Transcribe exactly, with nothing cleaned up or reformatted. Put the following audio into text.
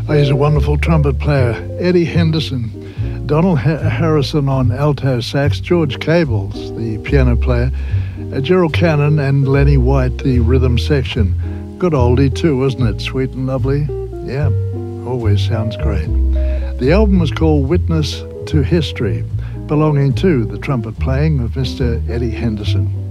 Oh, he's a wonderful trumpet player. Eddie Henderson, Donald ha- Harrison on alto sax, George Cables, the piano player, uh, Gerald Cannon and Lenny White, the rhythm section. Good oldie too, isn't it? Sweet and lovely. Yeah, always sounds great. The album was called Witness to History, belonging to the trumpet playing of Mister Eddie Henderson.